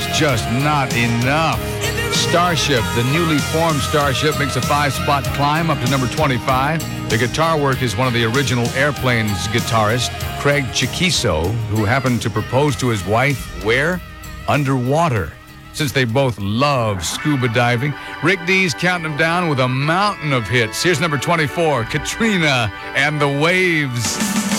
it's just not enough. Starship, the newly formed Starship, makes a 5-spot climb up to number 25. The guitar work is one of the original Airplanes guitarist, Craig Chiquiso, who happened to propose to his wife, where? Underwater. Since they both love scuba diving, Rick Dees counting them down with a mountain of hits. Here's number 24, Katrina and the Waves.